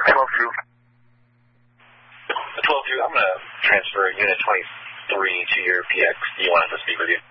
12-2, I'm going to transfer Unit 23 to your PX. Do you want us to speak with you?